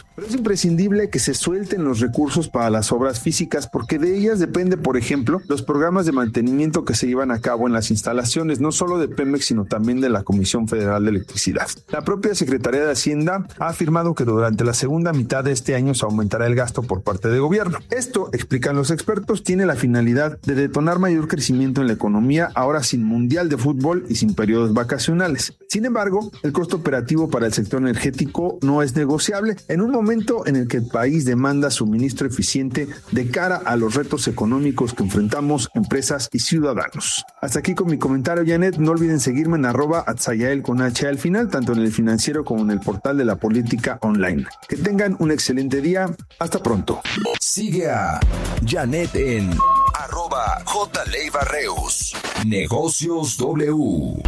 años. Pero es imprescindible que se suelten los recursos para las obras físicas porque de ellas depende, por ejemplo, los programas de mantenimiento que se llevan a cabo en las instalaciones, no solo de Pemex, sino también de la Comisión Federal de Electricidad. La propia Secretaría de Hacienda ha afirmado que durante la segunda mitad de este año se aumentará el gasto por parte del gobierno. Esto, explican los expertos, tiene la finalidad de detonar mayor crecimiento en la economía, ahora sin mundial de fútbol y sin periodos vacacionales. Sin embargo, el costo operativo para el sector energético no es negociable en un momento en el que el país demanda suministro eficiente de cara a los retos económicos que enfrentamos empresas y ciudadanos. Hasta aquí con mi comentario, Janet. No olviden seguirme en @atzayael con H al final, tanto en el Financiero como en el portal de la política online. Que tengan un excelente día. Hasta pronto. Sigue a Janet en @jleibarreus. Negocios W.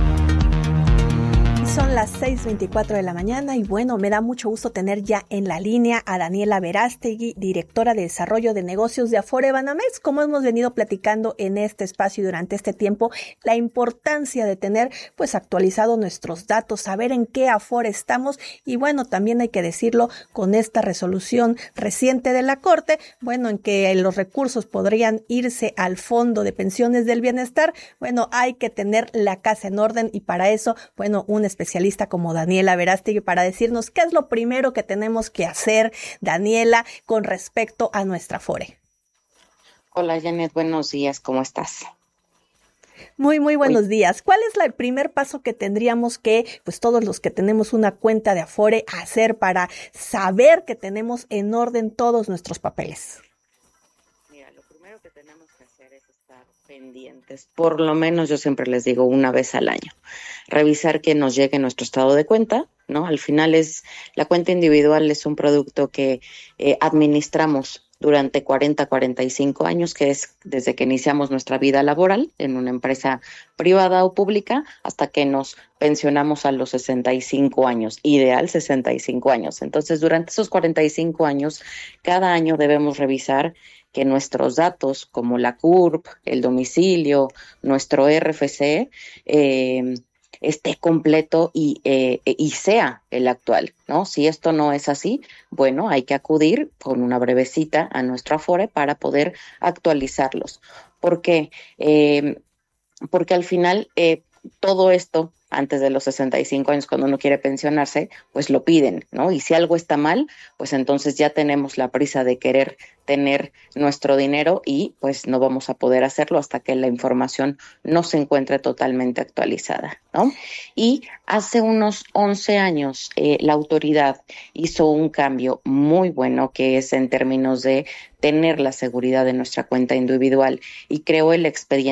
Son las 6:24 de la mañana y bueno, me da mucho gusto tener ya en la línea a Daniela Verástegui, directora de Desarrollo de Negocios de Afore Banamex. Como hemos venido platicando en este espacio durante este tiempo, la importancia de tener pues actualizado nuestros datos, saber en qué Afore estamos y bueno, también hay que decirlo con esta resolución reciente de la Corte, bueno, en que los recursos podrían irse al Fondo de Pensiones del Bienestar. Bueno, hay que tener la casa en orden y para eso, bueno, un especialista como Daniela Verástegui para decirnos qué es lo primero que tenemos que hacer, Daniela, con respecto a nuestra Afore. Hola, Janet, buenos días, ¿cómo estás? Muy buenos días. ¿Cuál es el primer paso que tendríamos que, pues todos los que tenemos una cuenta de Afore, hacer para saber que tenemos en orden todos nuestros papeles? Mira, lo primero que tenemos que hacer es estar pendientes, por lo menos yo siempre les digo una vez al año, revisar que nos llegue nuestro estado de cuenta, ¿no? Al final la cuenta individual es un producto que administramos durante 45 años, que es desde que iniciamos nuestra vida laboral en una empresa privada o pública hasta que nos pensionamos a los 65 años, ideal 65 años. Entonces, durante esos 45 años, cada año debemos revisar que nuestros datos, como la CURP, el domicilio, nuestro RFC, esté completo y sea el actual, ¿no? Si esto no es así, bueno, hay que acudir con una breve cita a nuestro Afore para poder actualizarlos. ¿Por qué? Porque al final todo esto, antes de los 65 años, cuando uno quiere pensionarse, pues lo piden, ¿no? Y si algo está mal, pues entonces ya tenemos la prisa de querer tener nuestro dinero y pues no vamos a poder hacerlo hasta que la información no se encuentre totalmente actualizada, ¿no? Y hace unos 11 años la autoridad hizo un cambio muy bueno que es en términos de tener la seguridad de nuestra cuenta individual y creó el expediente